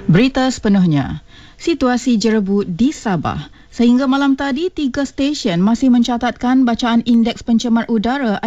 Berita sepenuhnya. Situasi jerebu di Sabah. Sehingga malam tadi, 3 stesen masih mencatatkan bacaan indeks pencemar udara